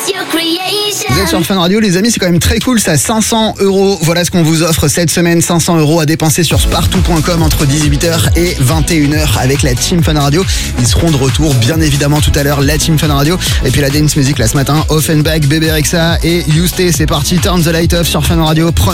Vous êtes sur Fun Radio, les amis, c'est quand même très cool, ça, 500 €. Voilà ce qu'on vous offre cette semaine, 500 € à dépenser sur spartou.com entre 18h et 21h avec la Team Fun Radio. Ils seront de retour, bien évidemment, tout à l'heure, la Team Fun Radio. Et puis la dance music là ce matin, Offenbach, Bébé Rexha et Yousté. C'est parti, turn the light off sur Fun Radio.